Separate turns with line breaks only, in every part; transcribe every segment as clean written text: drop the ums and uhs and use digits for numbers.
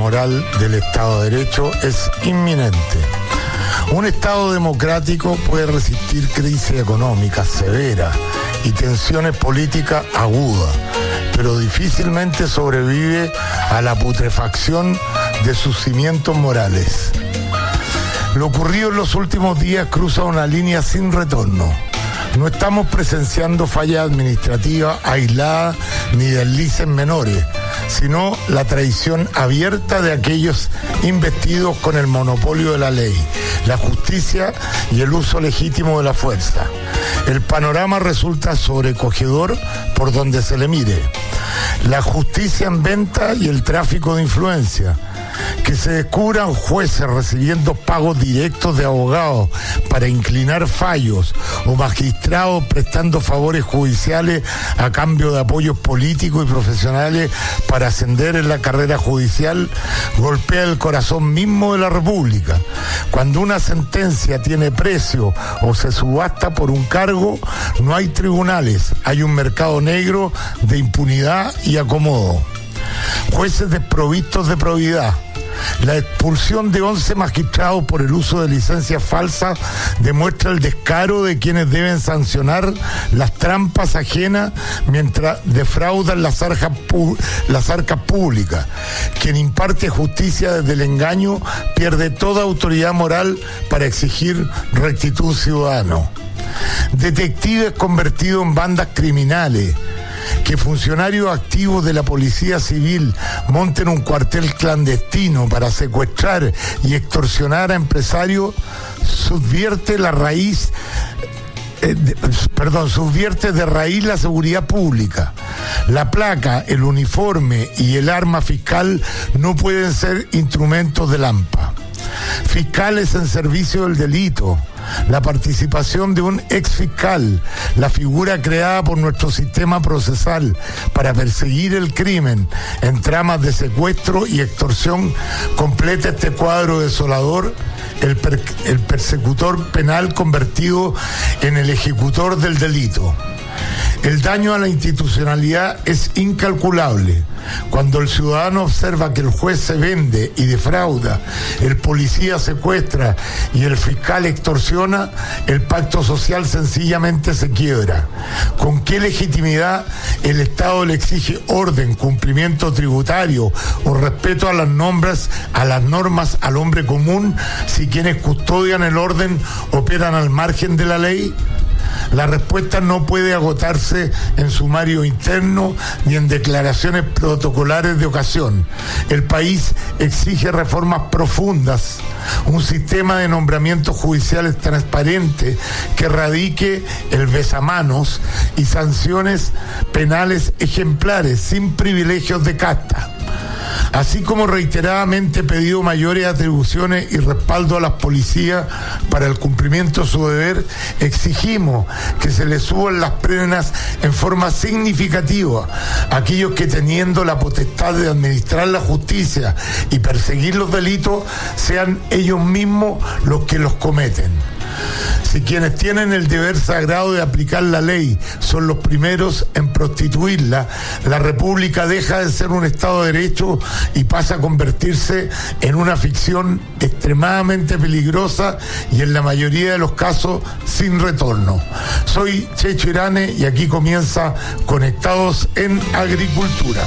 moral del Estado de Derecho es inminente. Un Estado democrático puede resistir crisis económicas severas y tensiones políticas agudas, pero difícilmente sobrevive a la putrefacción de sus cimientos morales. Lo ocurrido en los últimos días cruza una línea sin retorno. No estamos presenciando fallas administrativas aisladas ni deslices menores, sino la traición abierta de aquellos investidos con el monopolio de la ley, la justicia y el uso legítimo de la fuerza. El panorama resulta sobrecogedor por donde se le mire. La justicia en venta y el tráfico de influencia. Que se descubran jueces recibiendo pagos directos de abogados para inclinar fallos o magistrados prestando favores judiciales a cambio de apoyos políticos y profesionales para ascender en la carrera judicial golpea el corazón mismo de la República. Cuando una sentencia tiene precio o se subasta por un cargo, no hay tribunales, hay un mercado negro de impunidad y acomodo. Jueces desprovistos de probidad. La expulsión de 11 magistrados por el uso de licencias falsas demuestra el descaro de quienes deben sancionar las trampas ajenas mientras defraudan las arcas públicas. Quien imparte justicia desde el engaño pierde toda autoridad moral para exigir rectitud ciudadana. Detectives convertidos en bandas criminales. Que funcionarios activos de la Policía Civil monten un cuartel clandestino para secuestrar y extorsionar a empresarios subvierte de raíz la seguridad pública. La placa, el uniforme y el arma fiscal no pueden ser instrumentos de AMPA. Fiscales en servicio del delito. La participación de un exfiscal, la figura creada por nuestro sistema procesal para perseguir el crimen en tramas de secuestro y extorsión, completa este cuadro desolador. El persecutor penal convertido en el ejecutor del delito. El daño a la institucionalidad es incalculable. Cuando el ciudadano observa que el juez se vende y defrauda, el policía secuestra y el fiscal extorsiona, el pacto social sencillamente se quiebra. ¿Con qué legitimidad el Estado le exige orden, cumplimiento tributario o respeto a las normas al hombre común si quienes custodian el orden operan al margen de la ley? La respuesta no puede agotarse en sumario interno ni en declaraciones protocolares de ocasión. El país exige reformas profundas, un sistema de nombramientos judiciales transparente que erradique el besamanos y sanciones penales ejemplares sin privilegios de casta. Así como reiteradamente he pedido mayores atribuciones y respaldo a las policías para el cumplimiento de su deber, exigimos que se les suban las penas en forma significativa a aquellos que, teniendo la potestad de administrar la justicia y perseguir los delitos, sean ellos mismos los que los cometen. Si quienes tienen el deber sagrado de aplicar la ley son los primeros en prostituirla, la República deja de ser un Estado de Derecho y pasa a convertirse en una ficción extremadamente peligrosa y en la mayoría de los casos sin retorno. Soy Checho Irane y aquí comienza Conectados en Agricultura.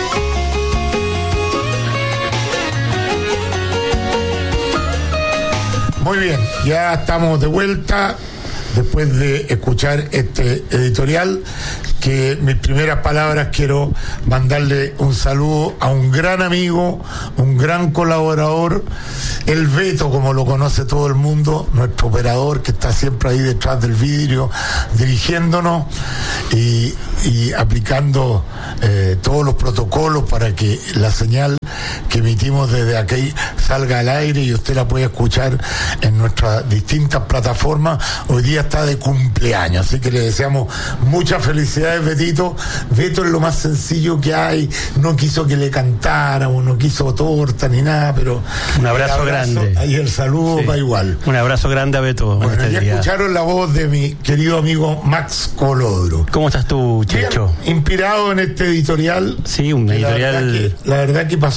Muy bien, ya estamos de vuelta después de escuchar este editorial, que mis primeras palabras quiero mandarle un saludo a un gran amigo, un gran colaborador, el Beto, como lo conoce todo el mundo, nuestro operador que está siempre ahí detrás del vidrio dirigiéndonos y aplicando todos los protocolos para que la señal que emitimos desde aquí salga al aire y usted la puede escuchar en nuestras distintas plataformas. Hoy día está de cumpleaños, así que le deseamos muchas felicidades, Betito. Beto es lo más sencillo que hay, no quiso que le cantáramos, no quiso torta ni nada, pero
un abrazo grande.
Ahí el saludo va igual.
Un abrazo grande a Beto.
Bueno, ya escucharon la voz de mi querido amigo Max Colodro.
¿Cómo estás tú, Checho?
Bien, inspirado en este editorial.
Sí, un editorial.
La verdad que pasó soplado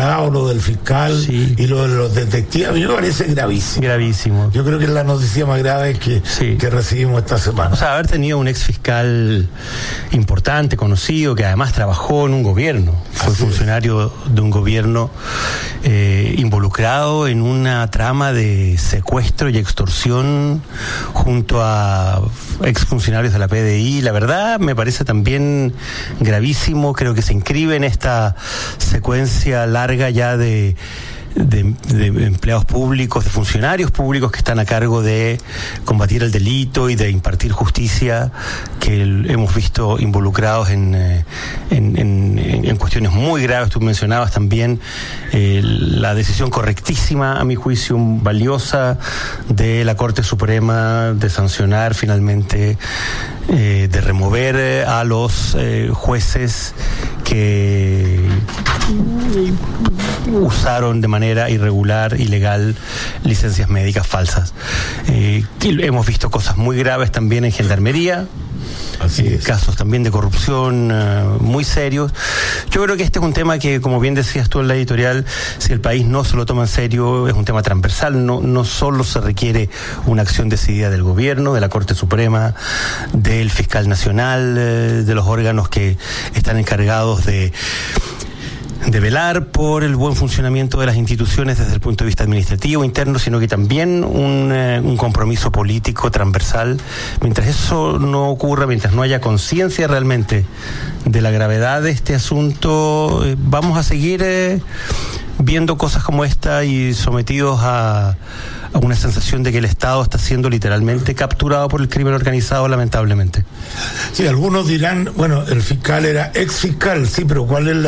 lado, lo del fiscal y lo de los detectives. A mí me parece gravísimo.
Gravísimo.
Yo creo que es la noticia más grave que recibimos esta semana.
O sea, haber tenido un ex fiscal importante, conocido, que además trabajó en un gobierno, fue funcionario de un gobierno involucrado en una trama de secuestro y extorsión junto a exfuncionarios de la PDI, la verdad me parece también gravísimo. Creo que se inscribe en esta secuencia larga ya de empleados públicos, de funcionarios públicos que están a cargo de combatir el delito y de impartir justicia, que hemos visto involucrados en cuestiones muy graves. Tú mencionabas también la decisión correctísima, a mi juicio valiosa, de la Corte Suprema de sancionar finalmente, de remover a los jueces que usaron de manera irregular, ilegal, licencias médicas falsas. Hemos visto cosas muy graves también en Gendarmería. Casos también de corrupción muy serios. Yo creo que este es un tema que, como bien decías tú en la editorial, si el país no se lo toma en serio, es un tema transversal. No solo se requiere una acción decidida del gobierno, de la Corte Suprema, del fiscal nacional, de los órganos que están encargados de velar por el buen funcionamiento de las instituciones desde el punto de vista administrativo interno, sino que también un compromiso político transversal. Mientras eso no ocurra, mientras no haya conciencia realmente de la gravedad de este asunto, vamos a seguir viendo cosas como esta y sometidos a una sensación de que el Estado está siendo literalmente capturado por el crimen organizado, lamentablemente.
Sí, algunos dirán, bueno, el fiscal era ex fiscal, sí, pero ¿cuál es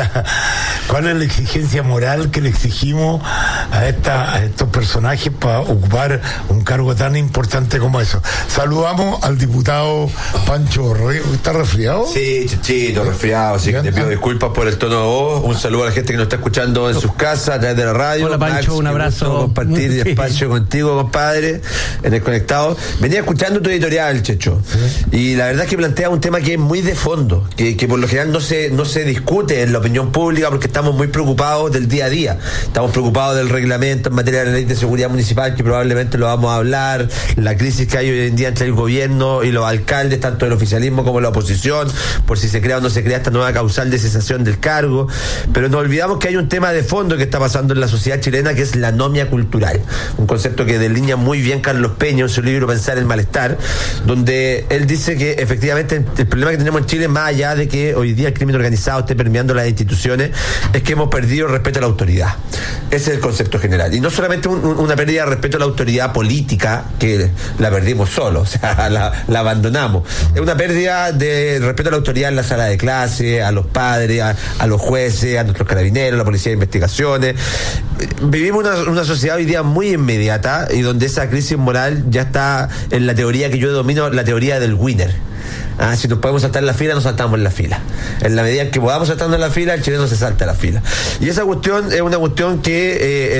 la exigencia moral que le exigimos a estos personajes para ocupar un cargo tan importante como eso? Saludamos al diputado Pancho Rey. ¿Está resfriado?
Sí, Chichito, resfriado, así que te pido disculpas por el tono de voz. Un saludo a la gente que nos está escuchando en sus casas, a través de la radio.
Hola Pancho,
Max,
un abrazo.
Compartir espacio contigo, compadre, en el Conectado. Venía escuchando tu editorial, Checho, y la verdad es que plantea un tema que es muy de fondo, que por lo general no se discute en la opinión pública, porque estamos muy preocupados del día a día. Estamos preocupados del reglamento en materia de la ley de seguridad municipal, que probablemente lo vamos a hablar, la crisis que hay hoy en día entre el gobierno y los alcaldes, tanto el oficialismo como la oposición, por si se crea o no se crea esta nueva causal de cesación del cargo. Pero nos olvidamos que hay un tema de fondo que está pasando en la sociedad chilena, que es la anomia cultural, un concepto que delinea muy bien Carlos Peña en su libro Pensar el Malestar, donde él dice que efectivamente el problema que tenemos en Chile, más allá de que hoy día el crimen organizado esté permeando las instituciones, es que hemos perdido el respeto a la autoridad. Ese es el concepto general, y no solamente una pérdida de respeto a la autoridad política, que la perdimos solo, o sea, la abandonamos. Es una pérdida de respeto a la autoridad en la sala de clase, a los padres, a los jueces, a nuestros carabineros, a la policía de investigaciones. Vivimos una sociedad hoy día muy inmediata, y donde esa crisis moral ya está en la teoría que yo domino, la teoría del winner. Si nos podemos saltar en la fila, nos saltamos en la fila. En la medida en que podamos saltarnos en la fila, el chileno se salta en la fila. Y esa cuestión es una cuestión que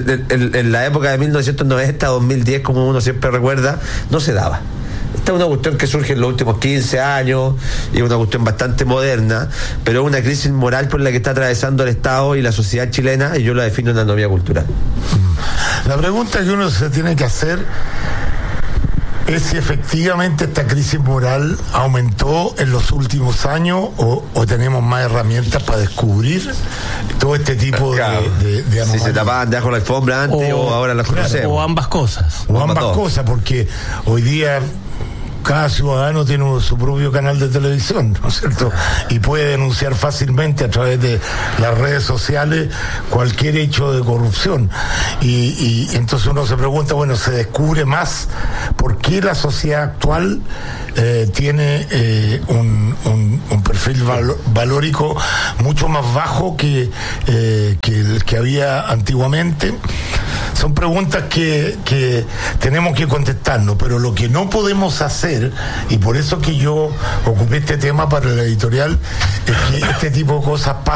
en la época de 1990, 2010, como uno siempre recuerda, no se daba. Esta es una cuestión que surge en los últimos 15 años y es una cuestión bastante moderna, pero es una crisis moral por la que está atravesando el Estado y la sociedad chilena, y yo la defino en anomia cultural.
La pregunta que uno se tiene que hacer es si efectivamente esta crisis moral aumentó en los últimos años o tenemos más herramientas para descubrir todo este tipo de anomalias.
Si se tapaban debajo de la alfombra antes o ahora las conocemos.
O ambas cosas.
O ambas cosas, porque hoy día cada ciudadano tiene su propio canal de televisión, ¿no es cierto? Y puede denunciar fácilmente a través de las redes sociales cualquier hecho de corrupción. Y entonces uno se pregunta, bueno, se descubre más por qué la sociedad actual tiene un perfil valórico mucho más bajo que el que había antiguamente. Son preguntas que tenemos que contestarnos, pero lo que no podemos hacer, y por eso que yo ocupé este tema para la editorial, es que este tipo de cosas pasan